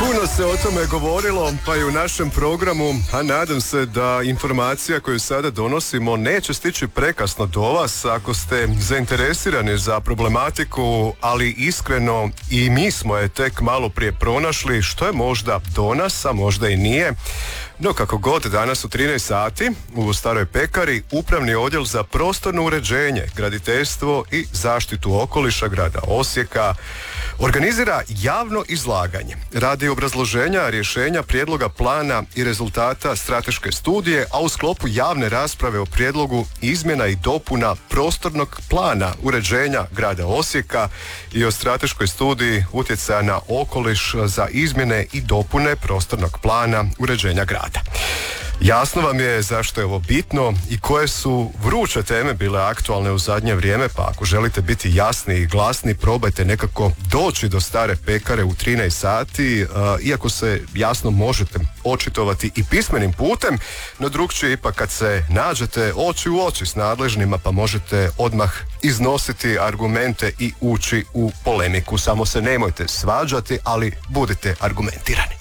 Puno se o tome govorilo, pa i u našem programu, a nadam se da informacija koju sada donosimo neće stići prekasno do vas ako ste zainteresirani za problematiku, ali iskreno i mi smo je tek malo prije pronašli, što je možda do nas, a možda i nije. No kako god, danas u 13 sati u Staroj pekari Upravni odjel za prostorno uređenje, graditeljstvo i zaštitu okoliša grada Osijeka organizira javno izlaganje radi obrazloženja rješenja prijedloga plana i rezultata strateške studije, a u sklopu javne rasprave o prijedlogu izmjena i dopuna prostornog plana uređenja grada Osijeka i o strateškoj studiji utjecaja na okoliš za izmjene i dopune prostornog plana uređenja grada. Jasno vam je zašto je ovo bitno i koje su vruće teme bile aktualne u zadnje vrijeme, pa ako želite biti jasni i glasni, probajte nekako doći do Stare pekare u 13 sati, iako se jasno možete očitovati i pismenim putem, no drukčije ipak kad se nađete oči u oči s nadležnima, pa možete odmah iznositi argumente i ući u polemiku. Samo se nemojte svađati, ali budite argumentirani.